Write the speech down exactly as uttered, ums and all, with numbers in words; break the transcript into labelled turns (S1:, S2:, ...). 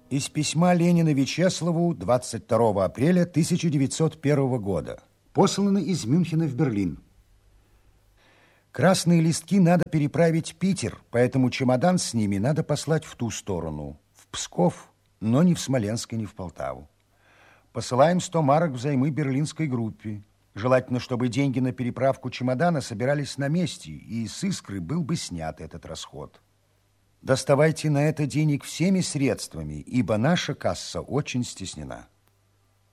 S1: Из письма Ленина Вячеславу двадцать второго апреля тысяча девятьсот первого года. Послано из Мюнхена в Берлин. Красные листки надо переправить в Питер, поэтому чемодан с ними надо послать в ту сторону, в Псков, но не в Смоленск и не в Полтаву. Посылаем сто марок взаймы берлинской группе. Желательно, чтобы деньги на переправку чемодана собирались на месте, и с Искры был бы снят этот расход. Доставайте на это денег всеми средствами, ибо наша касса очень стеснена.